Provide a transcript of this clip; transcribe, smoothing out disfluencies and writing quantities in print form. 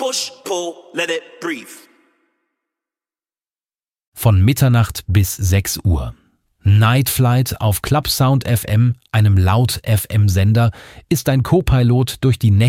push, pull, let it breathe. Von Mitternacht bis 6 Uhr. Night Flight auf Club Sound FM, einem Laut-FM-Sender, ist ein Co-Pilot durch die